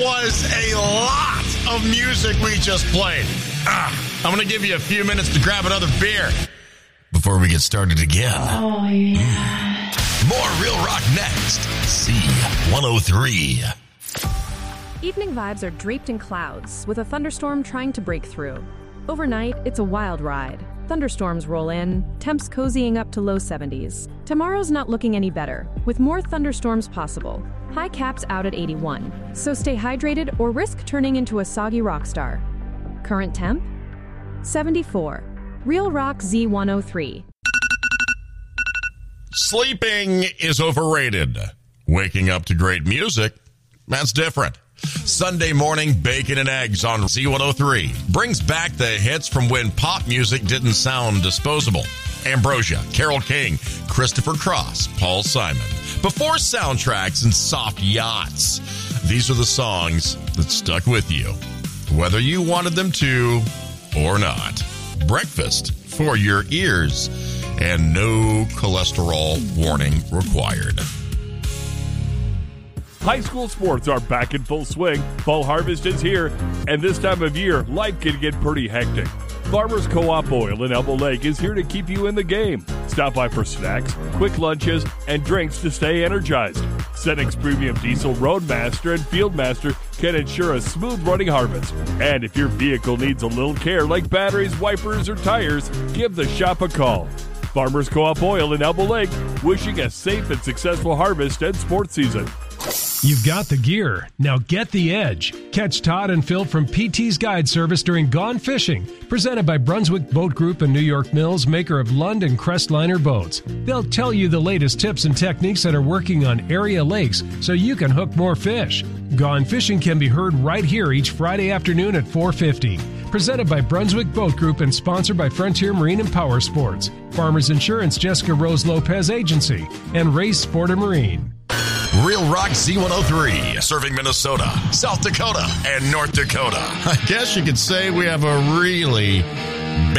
was a lot of music we just played. I'm going to give you a few minutes to grab another beer before we get started again. Oh, yeah. More Real Rock next. C103. Evening vibes are draped in clouds, with a thunderstorm trying to break through. Overnight, it's a wild ride. Thunderstorms roll in, temps cozying up to low 70s. Tomorrow's not looking any better, with more thunderstorms possible. High caps out at 81, so stay hydrated or risk turning into a soggy rock star. Current temp? 74. Real Rock Z103. Sleeping is overrated. Waking up to great music, that's different. Sunday morning bacon and eggs on Z103 brings back the hits from when pop music didn't sound disposable. Ambrosia, Carole King, Christopher Cross, Paul Simon. Before soundtracks and soft yachts, these are the songs that stuck with you, whether you wanted them to or not. Breakfast for your ears, and no cholesterol warning required. High school sports are back in full swing. Fall harvest is here, and this time of year, life can get pretty hectic. Farmers Co-op Oil in Elbow Lake is here to keep you in the game. Stop by for snacks, quick lunches, and drinks to stay energized. Senex Premium Diesel Roadmaster and Fieldmaster can ensure a smooth running harvest. And if your vehicle needs a little care like batteries, wipers, or tires, give the shop a call. Farmers Co-op Oil in Elbow Lake, wishing a safe and successful harvest and sports season. You've got the gear. Now get the edge. Catch Todd and Phil from PT's Guide Service during Gone Fishing, presented by Brunswick Boat Group and New York Mills, maker of Lund and Crestliner boats. They'll tell you the latest tips and techniques that are working on area lakes so you can hook more fish. Gone Fishing can be heard right here each Friday afternoon at 4:50. Presented by Brunswick Boat Group and sponsored by Frontier Marine and Power Sports, Farmers Insurance, Jessica Rose Lopez Agency, and Race Sport and Marine. Real Rock Z103, serving Minnesota, South Dakota, and North Dakota. I guess you could say we have a really